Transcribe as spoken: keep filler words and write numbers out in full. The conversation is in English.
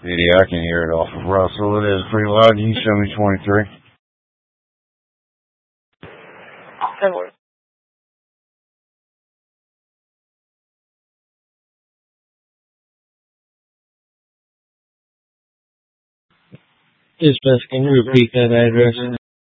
Yeah, I can hear it off of Russell. It is pretty loud. You can show me twenty-three. Dispatch, can you repeat that address?